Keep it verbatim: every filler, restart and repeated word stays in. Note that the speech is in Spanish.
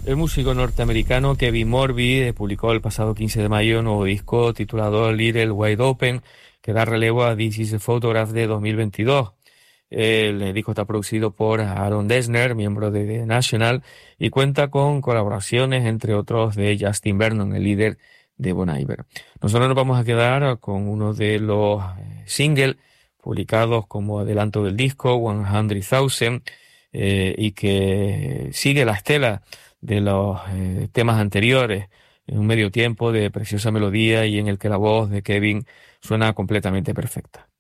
El músico norteamericano Kevin Morby eh, publicó el pasado quince de mayo un nuevo disco titulado Little Wide Open, que da relevo a This Is a Photograph de dos mil veintidós. El disco está producido por Aaron Dessner, miembro de The National, y cuenta con colaboraciones, entre otros, de Justin Vernon, el líder de Bon Iver. Nosotros nos vamos a quedar con uno de los eh, singles publicados como adelanto del disco, cien thousand, eh, y que sigue la estela de los eh, temas anteriores, en un medio tiempo de preciosa melodía y en el que la voz de Kevin suena completamente perfecta.